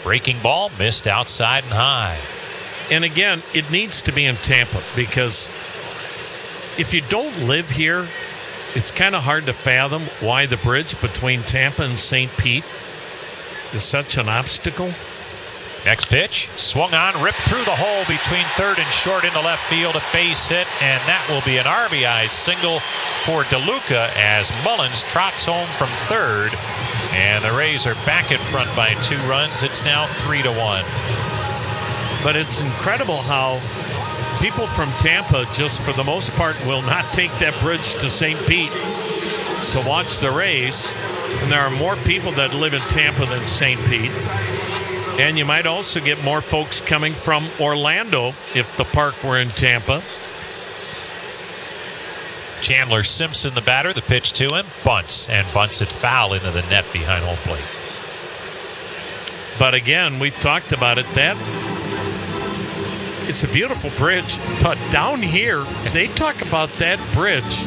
Breaking ball missed outside and high. And again, it needs to be in Tampa because if you don't live here, it's kind of hard to fathom why the bridge between Tampa and St. Pete is such an obstacle. Next pitch, swung on, ripped through the hole between third and short into left field, a base hit, and that will be an RBI single for DeLuca as Mullins trots home from third, and the Rays are back in front by 2 runs. It's now 3-1. But it's incredible how people from Tampa, just for the most part, will not take that bridge to St. Pete to watch the Rays, and there are more people that live in Tampa than St. Pete. And you might also get more folks coming from Orlando if the park were in Tampa. Chandler Simpson, the batter, the pitch to him, bunts it foul into the net behind home plate. But again, we've talked about it, that it's a beautiful bridge, but down here, they talk about that bridge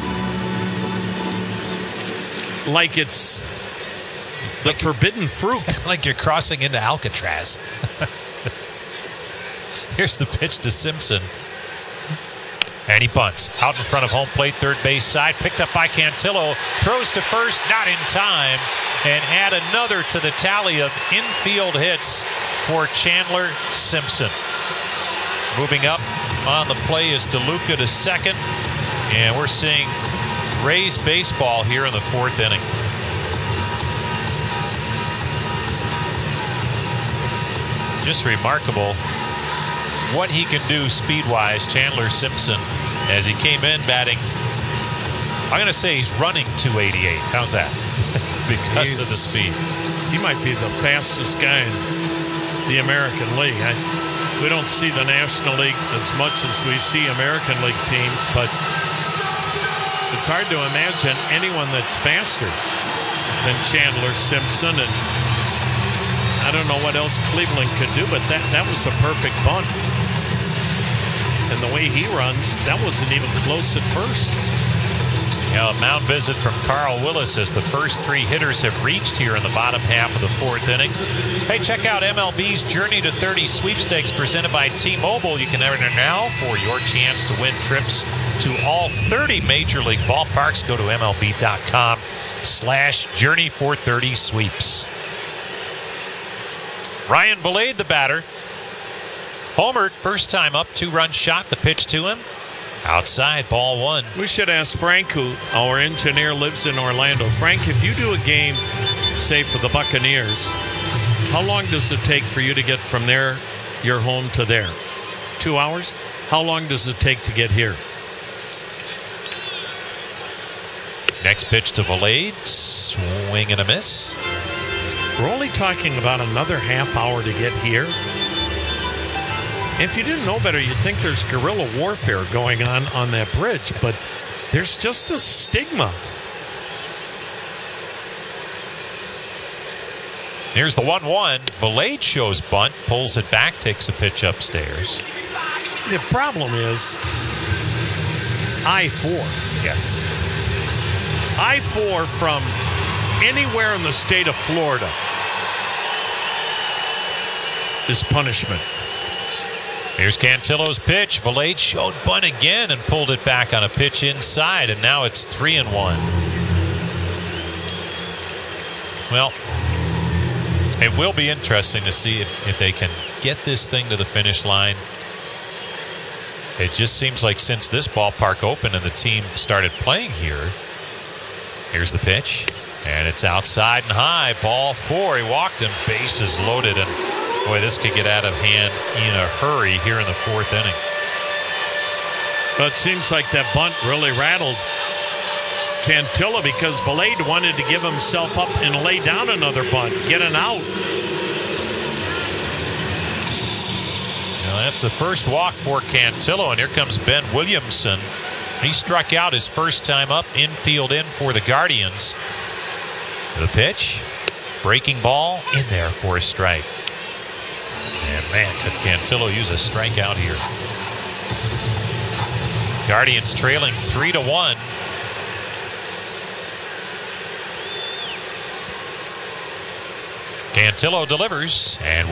like it's the forbidden fruit. Like you're crossing into Alcatraz. Here's the pitch to Simpson. And he bunts out in front of home plate, third base side, picked up by Cantillo, throws to first, not in time, and add another to the tally of infield hits for Chandler Simpson. Moving up on the play is DeLuca to second, and we're seeing Rays baseball here in the 4th inning. Just remarkable what he can do speed-wise, Chandler Simpson, as he came in batting. I'm going to say he's running 288. How's that? Because of the speed. He might be the fastest guy in the American League. We don't see the National League as much as we see American League teams, but it's hard to imagine anyone that's faster than Chandler Simpson. And I don't know what else Cleveland could do, but that was a perfect bunt. And the way he runs, that wasn't even close at first. A mound visit from Carl Willis as the first 3 hitters have reached here in the bottom half of the 4th inning. Hey, check out MLB's Journey to 30 sweepstakes presented by T-Mobile. You can enter now for your chance to win trips to all 30 Major League ballparks. Go to MLB.com/Journey430sweeps. Ryan Vilade, the batter. Homered, first time up, 2-run shot, the pitch to him. Outside, ball 1. We should ask Frank, who our engineer lives in Orlando. Frank, if you do a game, say for the Buccaneers, how long does it take for you to get from there, your home, to there? 2 hours? How long does it take to get here? Next pitch to Vilade, swing and a miss. We're only talking about another half hour to get here. If you didn't know better, you'd think there's guerrilla warfare going on that bridge, but there's just a stigma. Here's the 1-1. Vilade shows bunt, pulls it back, takes a pitch upstairs. The problem is I-4. Yes. I-4 from anywhere in the state of Florida is punishment. Here's Cantillo's pitch. Vilade showed bunt again and pulled it back on a pitch inside, and now it's 3-1. Well, it will be interesting to see if they can get this thing to the finish line. It just seems like since this ballpark opened and the team started playing here. Here's the pitch, and it's outside and high. Ball 4. He walked him. Bases loaded, and boy, this could get out of hand in a hurry here in the 4th inning. But it seems like that bunt really rattled Cantillo because Vilade wanted to give himself up and lay down another bunt, get an out. Now that's the first walk for Cantillo, and here comes Ben Williamson. He struck out his first time up, infield in for the Guardians. The pitch, breaking ball, in there for a strike. And man, could Cantillo use a strikeout here. Guardians trailing 3-1. Cantillo delivers, and